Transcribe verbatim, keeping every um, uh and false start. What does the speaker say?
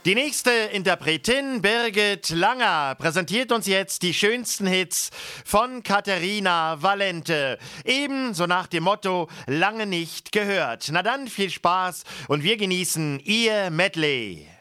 Die nächste Interpretin, Birgit Langer, präsentiert uns jetzt die schönsten Hits von Caterina Valente. Ebenso nach dem Motto, lange nicht gehört. Na dann, viel Spaß und wir genießen ihr Medley.